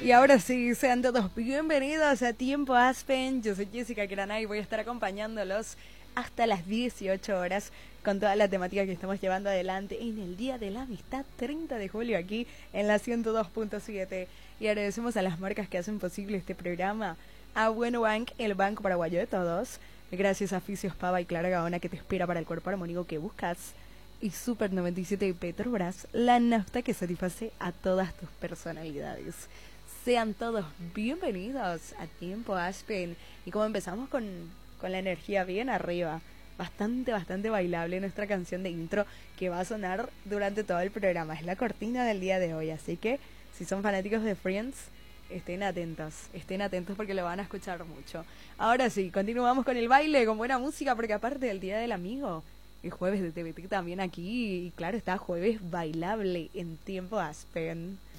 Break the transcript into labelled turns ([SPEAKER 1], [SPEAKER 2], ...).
[SPEAKER 1] Y ahora sí, sean todos bienvenidos a Tiempo Aspen. Yo soy Jessica Crana y voy a estar acompañándolos hasta las 18 horas con toda la temática que estamos llevando adelante en el Día de la Amistad 30 de julio aquí en la 102.7. Y agradecemos a las marcas que hacen posible este programa. A Bueno Bank, el banco paraguayo de todos. Gracias a Fisios Pava y Clara Gaona que te espera para el cuerpo armónico que buscas. Y Super 97 y Petrobras, la nafta que satisface a todas tus personalidades. Sean todos bienvenidos a Tiempo Aspen. Y como empezamos con la energía bien arriba, bastante bailable nuestra canción de intro que va a sonar durante todo el programa. Es la cortina del día de hoy, así que si son fanáticos de Friends, estén atentos porque lo van a escuchar mucho. Ahora sí, continuamos con el baile, con buena música, porque aparte del Día del Amigo, el jueves de TVT también aquí, y claro, está jueves bailable en Tiempo Aspen.